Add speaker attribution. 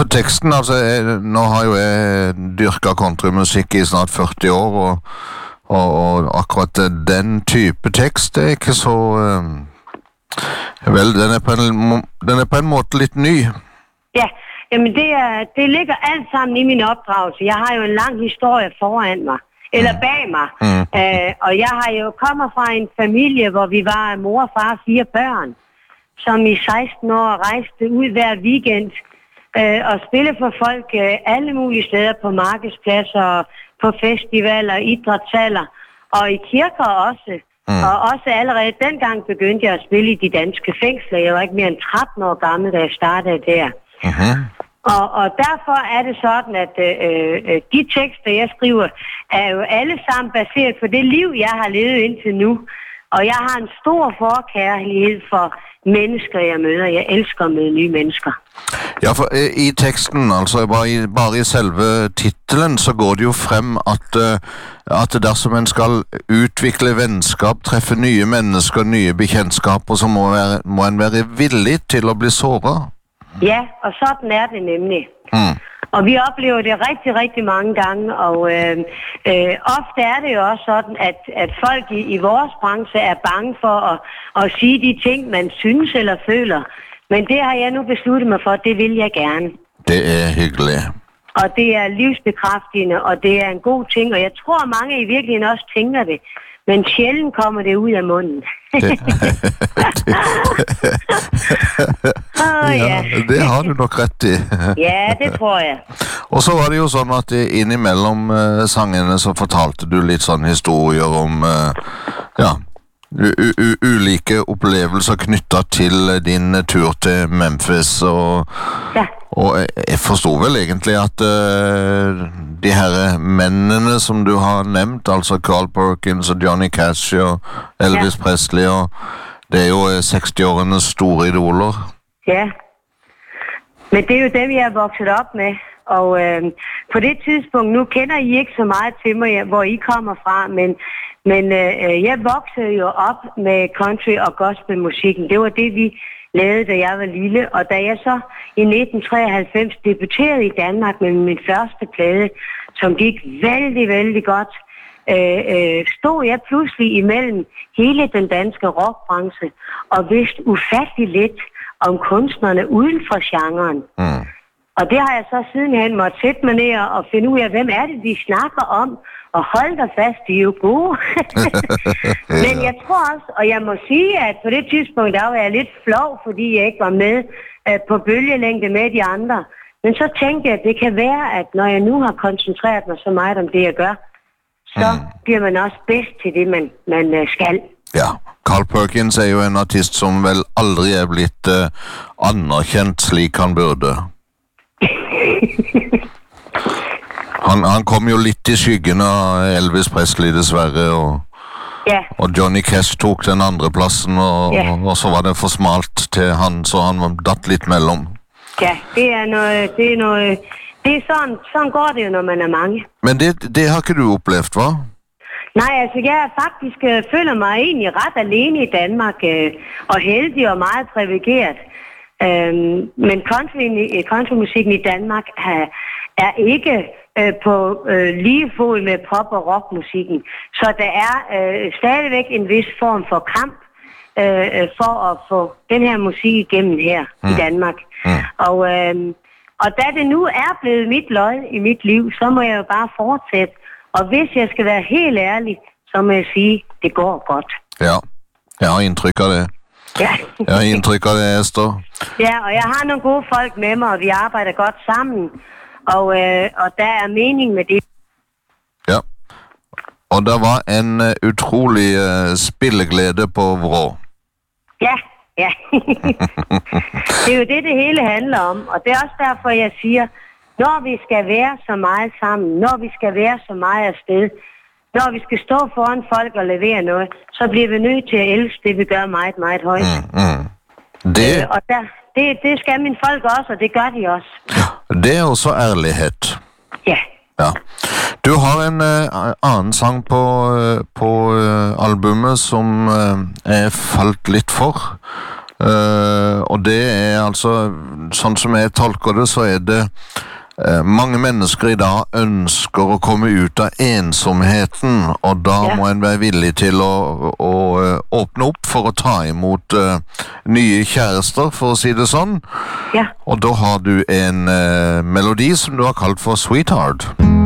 Speaker 1: teksten, altså, nå har jo jeg dyrket countrymusikk I snart 40 år, og akkurat den type tekst det ikke så... vel, den på en måte litt ny.
Speaker 2: Ja, jamen det ligger alt sammen I min opdragelse. Jeg har jo en lang historie foran mig, eller bag mig. Og jeg har jo kommet fra en familie, hvor vi var mor, far, 4 børn, som I 16 år rejste ud hver weekend og spille for folk alle mulige steder på markedspladser, på festivaler, idrætshaller og I kirker også. Og også allerede dengang begyndte jeg at spille I de danske fængsler. Jeg var ikke mere end 13 år gammel, da jeg startede der. Og derfor er det sådan, at de tekster, jeg skriver, er jo alle sammen baseret på det liv, jeg har levet indtil nu. Og jeg har en stor forkærlighed for mennesker, jeg møder. Jeg elsker at møde nye mennesker.
Speaker 1: Ja, for I teksten, altså bare I selve titlen, så går det jo frem at dersom en skal utvikle vennskap, treffe nye mennesker, nye bekjentskaper, så må en være villig til at blive såret.
Speaker 2: Ja, og sådan er det nemlig. Og vi oplever det rigtig, rigtig mange gange, og ofte er det jo også sådan, at folk i vores branche er bange for at sige de ting, man synes eller føler. Men det har jeg nu besluttet mig for, det vil jeg gerne.
Speaker 1: Det er hyggeligt.
Speaker 2: Og det er livsbekræftende, og det er en god ting, og jeg tror, mange i virkeligheden også tænker det. Men sjældent kommer det ud af munden.
Speaker 1: Ja, det har du nok ret I.
Speaker 2: Ja, det tror jeg.
Speaker 1: Og så var det jo sådan at indimellem sangene så fortalte du lidt sådan historier om ulike oplevelser knyttet til din tur til Memphis og jeg forstår vel egentlig at de her mændene som du har nævnt, altså Carl Perkins og Johnny Cash og Elvis Presley, og det er jo 60-årenes store idoler. Ja,
Speaker 2: men det er jo dem, jeg er vokset op med, og på det tidspunkt, nu kender I ikke så meget til mig, hvor I kommer fra, men jeg voksede jo op med country- og gospelmusikken. Det var det, vi lavede, da jeg var lille. Og da jeg så i 1993 debuterede i Danmark med min første plade, som gik vældig, vældig godt, stod jeg pludselig imellem hele den danske rockbranche og vidste ufattelig lidt om kunstnerne uden for genren. Og det har jeg så sidenhen måtte sætte mig ned og finde ud af, hvem er det, de snakker om, og hold dig fast, de er jo gode. Men jeg tror også, og jeg må sige, at på det tidspunkt, der var jeg lidt flov, fordi jeg ikke var med på bølgelængde med de andre. Men så tænkte jeg, at det kan være, at når jeg nu har koncentreret mig så meget om det, jeg gør, så bliver man også bedst til det, man skal.
Speaker 1: Ja, Carl Perkins er jo en artist, som vel aldrig er blitt anerkendt slik han burde. Han kom jo lidt i skyggen af Elvis Presley desværre, og Johnny Cash tog den andre pladsen, og så var det for smalt til han, så han var datt lidt mellem.
Speaker 2: Ja, det er sådan går det jo, når man er mange.
Speaker 1: Men det har ikke du oplevet, hva?
Speaker 2: Nej, altså jeg faktisk føler mig egentlig ret alene i Danmark, og heldig og meget privilegeret. Men countrymusikken i Danmark er ikke på lige fod med pop- og rockmusikken. Så der er stadigvæk en vis form for kamp for at få den her musik igennem her i Danmark. Og da det nu er blevet mit lod i mit liv, så må jeg jo bare fortsætte. Og hvis jeg skal være helt ærlig, så må jeg sige, det går godt.
Speaker 1: Ja, jeg har indtryk af det.
Speaker 2: Ja.
Speaker 1: Jeg har indtryk af det, Esther.
Speaker 2: Ja, og jeg har nogle gode folk med mig, og vi arbejder godt sammen. Og der er mening med det.
Speaker 1: Ja, og der var en utrolig spilleglæde på Vrå.
Speaker 2: Ja. Det er jo det hele handler om, og det er også derfor, jeg siger, når vi skal være så meget sammen, når vi skal være så meget afsted, når vi skal stå foran folk og levere noget, så bliver vi nødt til at elske det, vi gør meget, meget højt. Og det skal mine folk også, og det gør de også.
Speaker 1: Det er også ærlighed.
Speaker 2: Ja.
Speaker 1: Du har en anden sang på albumet, som er faldt lidt for. Og det er altså sånn som jeg tolker det, så det mange mennesker i dag ønsker å komme ut av ensomheten, og da må en være villig til å åpne opp for å ta imot nye kjærester, for å si det sånn. Og da har du en melodi som du har kalt for Sweetheart.